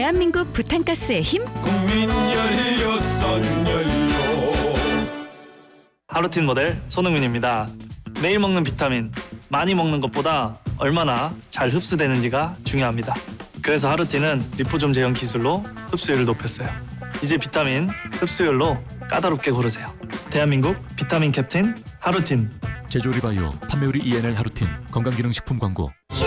대한민국 부탄가스의 힘 국민 연료 선연료. 하루틴 모델 손흥민입니다. 매일 먹는 비타민, 많이 먹는 것보다 얼마나 잘 흡수되는지가 중요합니다. 그래서 하루틴은 리포좀 제형 기술로 흡수율을 높였어요. 이제 비타민 흡수율로 까다롭게 고르세요. 대한민국 비타민 캡틴 하루틴. 제조리바이오 판매우리 ENL 하루틴 건강기능식품 광고.